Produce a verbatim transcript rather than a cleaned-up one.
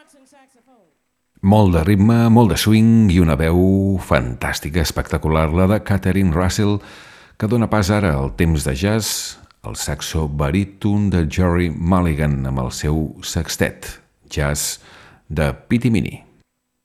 Molt de ritme, molt de swing i una veu fantàstica, espectacular, la de Catherine Russell, que dona pas ara al temps de jazz, el saxo baríton de Jerry Mulligan amb el seu sextet, jazz de Pitty Mini.